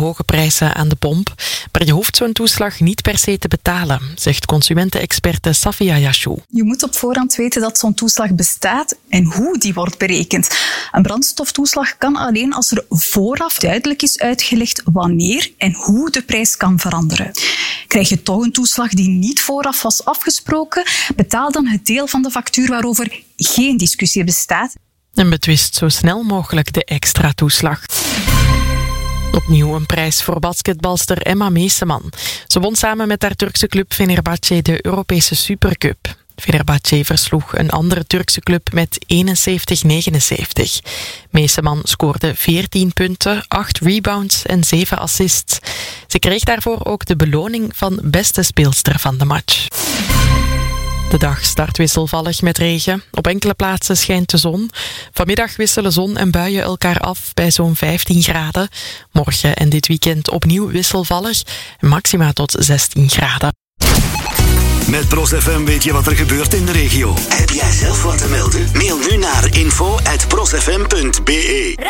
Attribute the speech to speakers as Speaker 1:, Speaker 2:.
Speaker 1: hoge prijzen aan de pomp. Maar je hoeft zo'n toeslag niet per se te betalen, zegt consumentenexperte Safia Yashou.
Speaker 2: Je moet op voorhand weten dat zo'n toeslag bestaat en hoe die wordt berekend. Een brandstoftoeslag kan alleen als er vooraf duidelijk is uitgelegd wanneer en hoe de prijs kan veranderen. Krijg je toch een toeslag die niet vooraf was afgesproken, betaal dan het deel van de factuur waarover geen discussie bestaat.
Speaker 1: En betwist zo snel mogelijk de extra toeslag. Opnieuw een prijs voor basketbalster Emma Meeseman. Ze won samen met haar Turkse club Fenerbahçe de Europese Supercup. Fenerbahçe versloeg een andere Turkse club met 71-79. Meeseman scoorde 14 punten, 8 rebounds en 7 assists. Ze kreeg daarvoor ook de beloning van beste speelster van de match. De dag start wisselvallig met regen. Op enkele plaatsen schijnt de zon. Vanmiddag wisselen zon en buien elkaar af bij zo'n 15 graden. Morgen en dit weekend opnieuw wisselvallig. Maxima tot 16 graden.
Speaker 3: Met ProsFM weet je wat er gebeurt in de regio. Heb jij zelf wat te melden? Mail nu naar info@prosfm.be.